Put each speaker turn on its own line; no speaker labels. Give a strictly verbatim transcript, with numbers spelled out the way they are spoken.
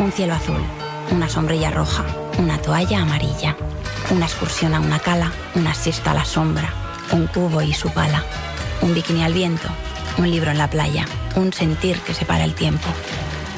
Un cielo azul, una sombrilla roja, una toalla amarilla, una excursión a una cala, una siesta a la sombra, un cubo y su pala, un bikini al viento, un libro en la playa, un sentir que separa el tiempo.